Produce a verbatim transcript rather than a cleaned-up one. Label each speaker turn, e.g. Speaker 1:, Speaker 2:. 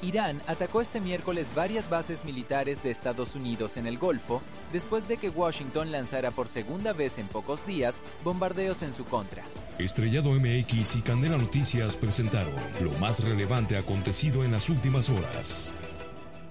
Speaker 1: Irán atacó este miércoles varias bases militares de Estados Unidos en el Golfo, después de que Washington lanzara por segunda vez en pocos días bombardeos en su contra.
Speaker 2: Estrellado M X y Candela Noticias presentaron lo más relevante acontecido en las últimas horas.